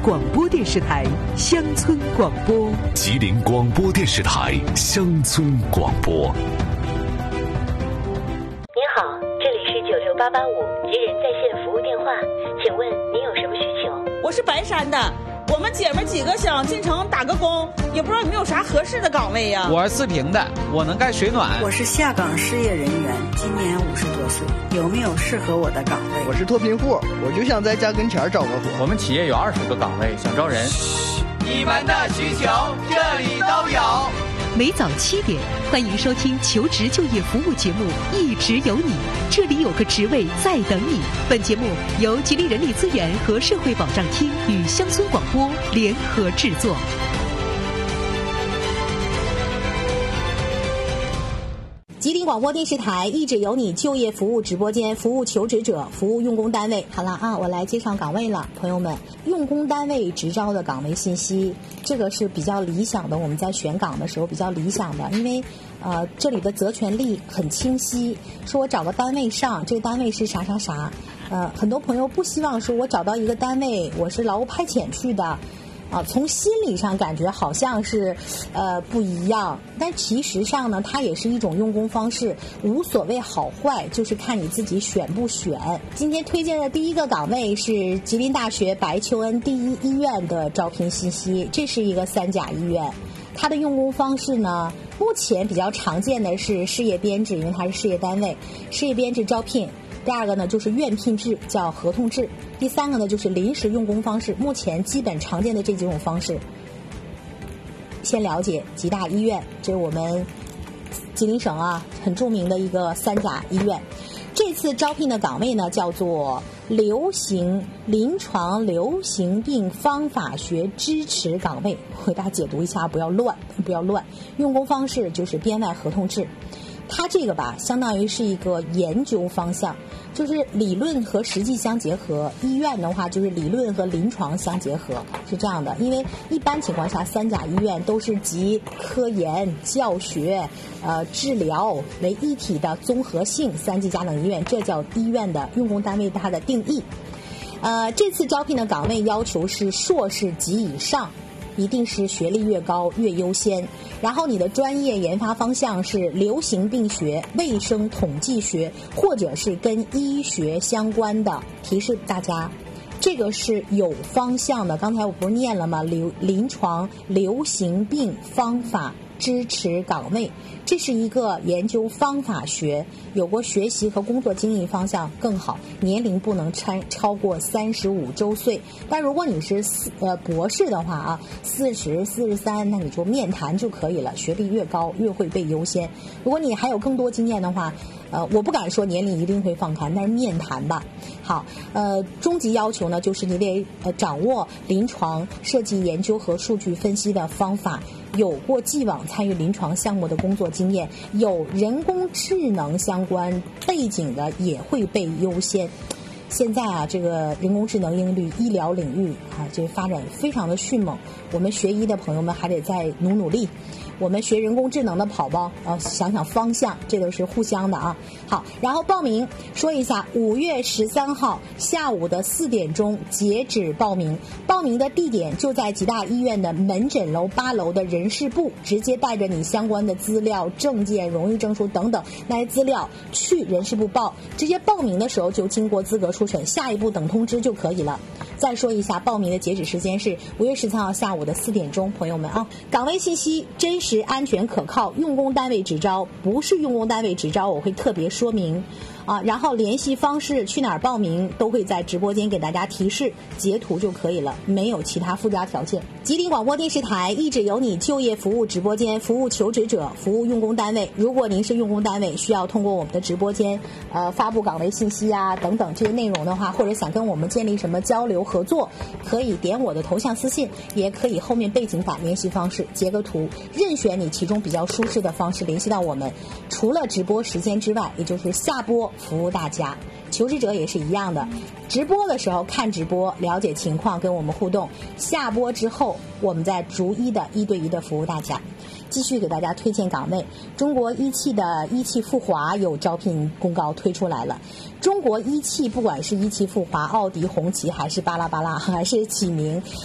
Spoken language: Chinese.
广播电视台乡村广播， 吉林广播电视台乡村广播。 您好，这里是96885吉人在线服务电话，请问您有什么需求？ 我是白山的，我们姐们几个想进城打个工，也不知道有没有啥合适的岗位呀。 我是四平的，我能干水暖。 我是下岗失业人员，今年50多岁，有没有适合我的岗位？ 我是脱贫户，我就想在家跟前找个活。 我们企业有20个岗位，想招人。 你们的需求这里都有。 每早7点，欢迎收听求职就业服务节目《一直有你》，这里有个职位在等你。本节目由吉林人力资源和社会保障厅与乡村广播联合制作。 吉林广播电视台一直有你就业服务直播间，服务求职者，服务用工单位。好了啊，我来介绍岗位了，朋友们，用工单位直招的岗位信息，这个是比较理想的，我们在选岗的时候比较理想的，因为这里的责权利很清晰，说我找个单位上，这个单位是啥啥啥，很多朋友不希望说我找到一个单位我是劳务派遣去的。从心理上感觉好像是不一样，但其实上呢，它也是一种用工方式，无所谓好坏，就是看你自己选不选。今天推荐的第一个岗位是吉林大学白求恩第一医院的招聘信息，这是一个3甲医院，它的用工方式呢，目前比较常见的是事业编制，因为它是事业单位，事业编制招聘。第二个呢就是院聘制，叫合同制。第三个呢就是临时用工方式，目前基本常见的这几种方式。先了解吉大医院，这是我们吉林省很著名的一个3甲医院。这次招聘的岗位呢叫做临床流行病方法学支持岗位，我给大家解读一下，不要乱。用工方式就是编外合同制。它这个相当于是一个研究方向，就是理论和实际相结合。医院的话就是理论和临床相结合，是这样的。因为一般情况下3甲医院都是集科研、教学、治疗为一体的综合性3级甲等医院，这叫医院的用工单位它的定义。这次招聘的岗位要求是硕士及以上，一定是学历越高越优先，然后你的专业研发方向是流行病学、卫生统计学，或者是跟医学相关的。提示大家，这个是有方向的，刚才我不是念了吗？临床流行病方法支持岗位，这是一个研究方法学，有过学习和工作经历方向更好，年龄不能超过35周岁。但如果你是博士的话40、43，那你就面谈就可以了，学历越高越会被优先。如果你还有更多经验的话，我不敢说年龄一定会放开，但是面谈吧。好，终极要求呢，就是你得掌握临床设计研究和数据分析的方法，有过既往参与临床项目的工作经验，有人工智能相关背景的也会被优先。现在这个人工智能应用医疗领域这发展非常的迅猛，我们学医的朋友们还得再努力，我们学人工智能的跑吧想想方向，这都是互相的好，然后报名说一下，5月13号下午的4点钟截止报名，报名的地点就在吉大医院的门诊楼8楼的人事部，直接带着你相关的资料、证件、荣誉证书等等那些资料去人事部报，直接报名的时候就经过资格初审，下一步等通知就可以了。再说一下报名的截止时间是5月13号下午的4点钟，朋友们岗位信息真实、安全、可靠，用工单位直招，不是用工单位直招我会特别说明然后联系方式去哪儿报名都会在直播间给大家提示，截图就可以了，没有其他附加条件。吉林广播电视台一直有你就业服务直播间，服务求职者，服务用工单位。如果您是用工单位，需要通过我们的直播间发布岗位信息等等这些内容的话，或者想跟我们建立什么交流合作，可以点我的头像私信，也可以后面背景板联系方式截个图，任选你其中比较舒适的方式联系到我们。除了直播时间之外，也就是下播服务大家。求职者也是一样的，直播的时候看直播了解情况跟我们互动，下播之后我们再逐一的1对1的服务大家。继续给大家推荐岗位，中国一汽的一汽富华有招聘公告推出来了。中国一汽不管是一汽富华、奥迪、红旗还是巴拉巴拉还是启明，